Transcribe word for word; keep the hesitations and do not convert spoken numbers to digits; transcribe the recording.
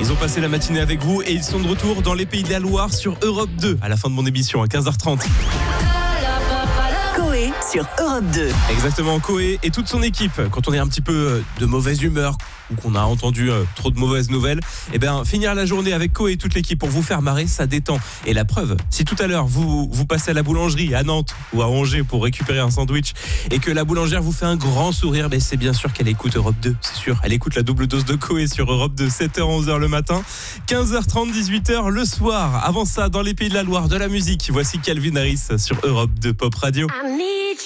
Ils ont passé la matinée avec vous et ils sont de retour dans les Pays de la Loire sur Europe deux à la fin de mon émission à quinze heures trente. Coé sur Europe deux. Exactement, Coé et toute son équipe. Quand on est un petit peu de mauvaise humeur ou qu'on a entendu euh, trop de mauvaises nouvelles, eh bien finir la journée avec Coé et toute l'équipe pour vous faire marrer, ça détend. Et la preuve, si tout à l'heure vous vous passez à la boulangerie à Nantes ou à Angers pour récupérer un sandwich et que la boulangère vous fait un grand sourire, ben c'est bien sûr qu'elle écoute Europe deux, c'est sûr. Elle écoute la double dose de Coé sur Europe deux, sept heures onze heures le matin, quinze heures trente, dix-huit heures le soir. Avant ça, dans les Pays de la Loire, de la musique, voici Calvin Harris sur Europe deux Pop Radio.